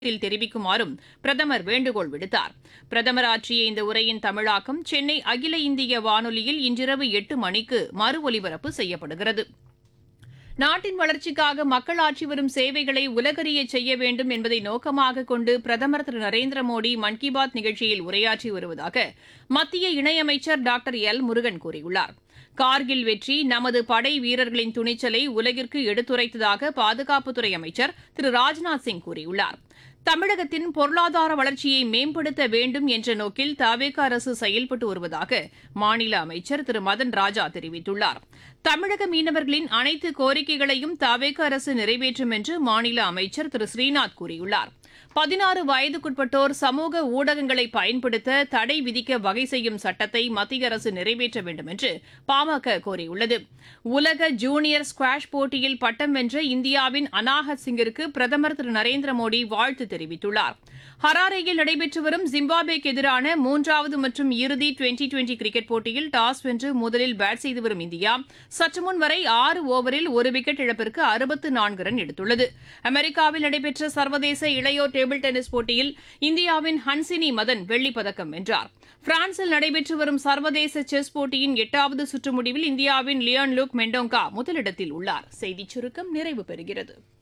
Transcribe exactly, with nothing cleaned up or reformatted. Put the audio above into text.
தெரிவிக்குமாறும் பிரதமர் வேண்டுகோள் விடுத்தார். பிரதமர் ஆற்றிய இந்த உரையின் தமிழாக்கம் சென்னை அகில இந்திய வானொலியில் இன்றிரவு எட்டு மணிக்கு மறு ஒலிபரப்பு செய்யப்படுகிறது. நாட்டின் வளர்ச்சிக்காக மக்கள் ஆற்றி வரும் சேவைகளை உலகறியச் செய்ய வேண்டும் என்பதை நோக்கமாக கொண்டு பிரதமர் திரு நரேந்திர மோடி மன் கி பாத் நிகழ்ச்சியில் உரையாற்றி வருவதாக மத்திய இணையமைச்சர் டாக்டர் எல் முருகன் கூறியுள்ளார். கார்கில் வெற்றி நமது படை வீரர்களின் துணிச்சலை உலகிற்கு எடுத்துரைத்ததாக பாதுகாப்புத்துறை அமைச்சர் திரு ராஜ்நாத் சிங் கூறியுள்ளார். தமிழகத்தின் பொருளாதார வளர்ச்சியை மேம்படுத்த வேண்டும் என்ற நோக்கில் தவேக அரசு செயல்பட்டு வருவதாக மாநில அமைச்சர் திரு மதன் ராஜா தெரிவித்துள்ளார். தமிழக மீனவர்களின் அனைத்து கோரிக்கைகளையும் தவேக அரசு நிறைவேற்றும் என்று மாநில அமைச்சர் திரு ஸ்ரீநாத் கூறியுள்ளார். பதினாறு வயதுக்குட்பட்டோர் சமூக ஊடகங்களை பயன்படுத்த தடை விதிக்க வகை செய்யும் சட்டத்தை மத்திய அரசு நிறைவேற்ற வேண்டும் என்று பாமக கோரியுள்ளது. உலக ஜூனியர் ஸ்குவாஷ் போட்டியில் பட்டம் வென்ற இந்தியாவின் அனாஹத் சிங்கிற்கு பிரதமர் திரு நரேந்திர மோடி வாழ்த்து தெரிவித்துள்ளார். ஹராரேயில் நடைபெற்று வரும் ஜிம்பாப்வேக்கு எதிரான மூன்றாவது மற்றும் இறுதி டுவெண்டி டுவெண்டி கிரிக்கெட் போட்டியில் டாஸ் வென்று முதலில் பேட் செய்து வரும் இந்தியா சற்றுமுன் வரை ஆறு ஓவரில் ஒரு விக்கெட் இழப்பிற்கு அறுபத்து நான்கு ரன் எடுத்துள்ளது. அமெரிக்காவில் நடைபெற்ற சர்வதேச இளையோர் டேபிள் டென்னிஸ் போட்டியில் இந்தியாவின் ஹன்சினி மதன் வெள்ளிப் பதக்கம் வென்றார். பிரான்சில் நடைபெற்று வரும் சர்வதேச செஸ் போட்டியின் எட்டாவது சுற்று முடிவில் இந்தியாவின் லியான் லூக் மெண்டோங்கா முதலிடத்தில் உள்ளார். செய்திச் சுருக்கம் நிறைவு பெறுகிறது.